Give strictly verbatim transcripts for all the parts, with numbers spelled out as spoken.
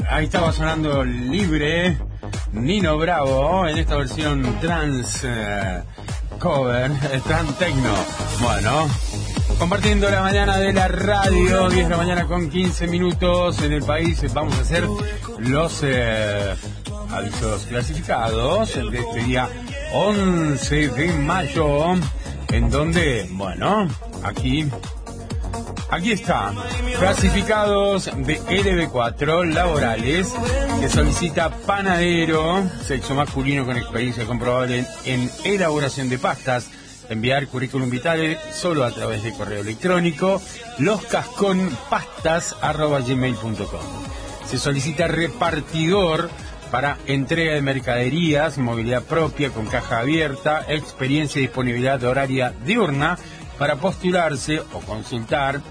Ahí estaba sonando Libre, Nino Bravo, en esta versión trans eh, cover, eh, trans techno. Bueno, compartiendo la mañana de la radio, diez de la mañana con quince minutos en el país. Vamos a hacer los eh, avisos clasificados de este día once de mayo, en donde, bueno, aquí... Aquí está, clasificados de L B cuatro laborales, que solicita panadero, sexo masculino con experiencia comprobable en, en elaboración de pastas, enviar currículum vitae solo a través de correo electrónico, loscasconpastas arroba gmail punto com. Se solicita repartidor para entrega de mercaderías, movilidad propia con caja abierta, experiencia y disponibilidad horaria diurna. Para postularse o consultar,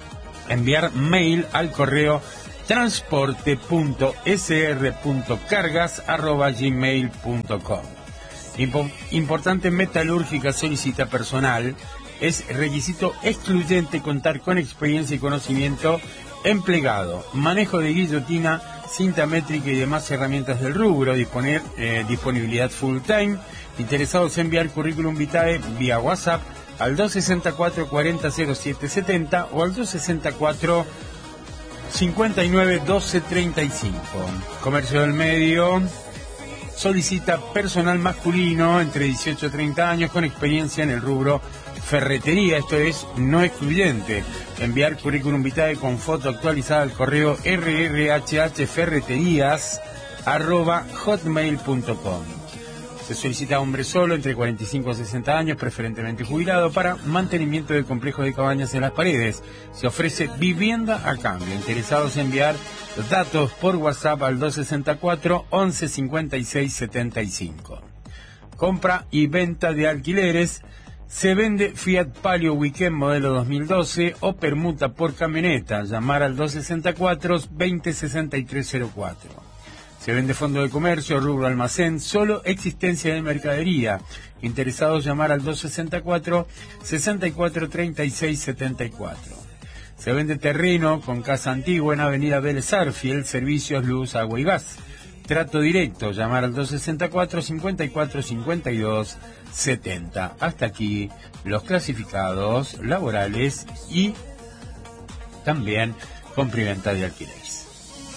enviar mail al correo transporte punto s r punto cargas arroba gmail punto com. Impo- importante metalúrgica solicita personal. Es requisito excluyente contar con experiencia y conocimiento empleado, manejo de guillotina, cinta métrica y demás herramientas del rubro, disponer eh, disponibilidad full time. Interesados en enviar currículum vitae vía WhatsApp al dos sesenta y cuatro cuarenta cero siete setenta o al dos sesenta y cuatro cincuenta y nueve doce treinta y cinco. Comercio del Medio solicita personal masculino entre dieciocho y treinta años con experiencia en el rubro ferretería, esto es no excluyente. Enviar currículum vitae con foto actualizada al correo r r h h ferreterías arroba hotmail punto com. Se solicita hombre solo, entre cuarenta y cinco a sesenta años, preferentemente jubilado, para mantenimiento del complejo de cabañas en Las Paredes. Se ofrece vivienda a cambio. Interesados en enviar datos por WhatsApp al dos sesenta y cuatro once cincuenta y seis setenta y cinco. Compra y venta de alquileres. Se vende Fiat Palio Weekend modelo dos mil doce o permuta por camioneta. Llamar al dos sesenta y cuatro veinte sesenta y tres cero cuatro. Se vende fondo de comercio, rubro almacén, solo existencia de mercadería. Interesados llamar al dos sesenta y cuatro sesenta y cuatro treinta y seis setenta y cuatro. Se vende terreno con casa antigua en Avenida Vélez Arfiel, servicios, luz, agua y gas. Trato directo, llamar al dos sesenta y cuatro cincuenta y cuatro cincuenta y dos setenta. Hasta aquí los clasificados laborales y también compra y venta de alquileres.